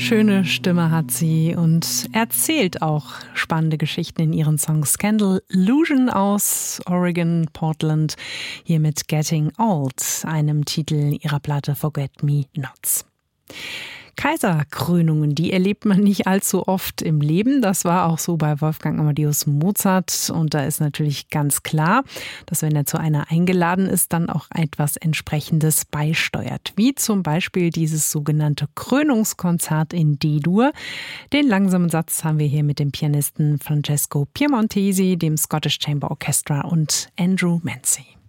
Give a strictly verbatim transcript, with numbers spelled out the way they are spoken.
Schöne Stimme hat sie und erzählt auch spannende Geschichten in ihren Songs. Kendall Lusion aus Oregon, Portland, hier mit Getting Old, einem Titel ihrer Platte Forget Me Nots. Kaiserkrönungen, die erlebt man nicht allzu oft im Leben. Das war auch so bei Wolfgang Amadeus Mozart. Und da ist natürlich ganz klar, dass wenn er zu einer eingeladen ist, dann auch etwas Entsprechendes beisteuert. Wie zum Beispiel dieses sogenannte Krönungskonzert in D-Dur. Den langsamen Satz haben wir hier mit dem Pianisten Francesco Piemontesi, dem Scottish Chamber Orchestra und Andrew Mancy.